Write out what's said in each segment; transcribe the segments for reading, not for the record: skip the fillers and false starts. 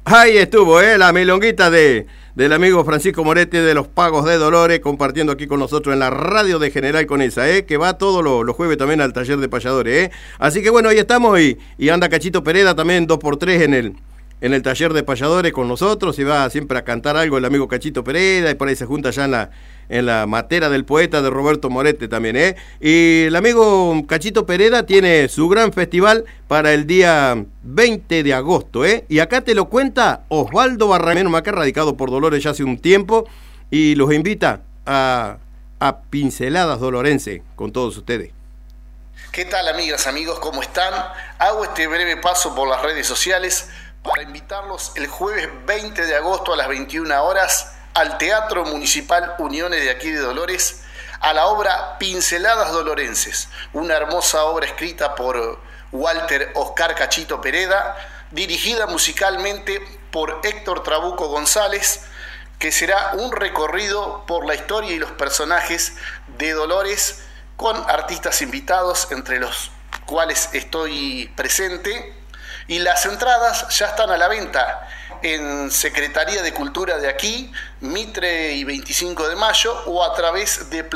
Ahí estuvo, la milonguita del amigo Francisco Moretti de los Pagos de Dolores, compartiendo aquí con nosotros en la radio de General Conesa, que va todos los jueves también al taller de payadores, Así que bueno, ahí estamos y anda Cachito Pereda también 2x3 en el taller de payadores con nosotros, y va siempre a cantar algo el amigo Cachito Pereda, y por ahí se junta ya en la matera del poeta de Roberto Moretti también, Y el amigo Cachito Pereda tiene su gran festival para el día 20 de agosto, Y acá te lo cuenta Osvaldo Barrameno, acá radicado por Dolores ya hace un tiempo, y los invita a Pinceladas Dolorense con todos ustedes. ¿Qué tal, amigas, amigos? ¿Cómo están? Hago este breve paso por las redes sociales para invitarlos el jueves 20 de agosto a las 21 horas al Teatro Municipal Uniones de aquí de Dolores, a la obra Pinceladas Dolorenses, una hermosa obra escrita por Walter Oscar Cachito Pereda, dirigida musicalmente por Héctor Trabuco González, que será un recorrido por la historia y los personajes de Dolores, con artistas invitados, entre los cuales estoy presente, y las entradas ya están a la venta en Secretaría de Cultura de aquí, Mitre y 25 de Mayo, o a través de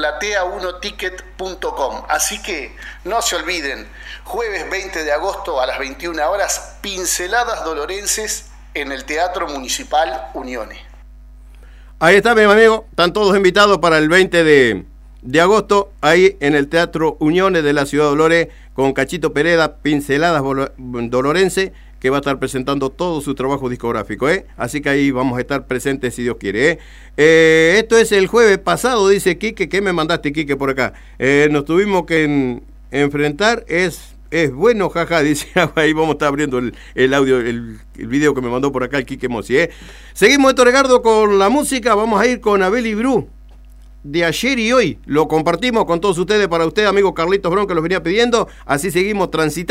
platea1ticket.com. Así que no se olviden, jueves 20 de agosto a las 21 horas, Pinceladas Dolorenses en el Teatro Municipal Uniones. Ahí está, mi amigo, están todos invitados para el 20 de agosto, ahí en el Teatro Uniones de la Ciudad de Dolores, con Cachito Pereda, Pinceladas Dolorense, que va a estar presentando todo su trabajo discográfico, Así que ahí vamos a estar presentes si Dios quiere, Esto es el jueves pasado, dice Quique. ¿Qué me mandaste, Quique, por acá? Nos tuvimos que enfrentar, es bueno, jaja, dice. Ahí vamos a estar abriendo el audio, el video que me mandó por acá el Quique Mossi, Seguimos, Héctor Edgardo, con la música. Vamos a ir con Abel y Bru, de ayer y hoy. Lo compartimos con todos ustedes, para usted, amigo Carlitos Bron, que los venía pidiendo. Así seguimos transitando.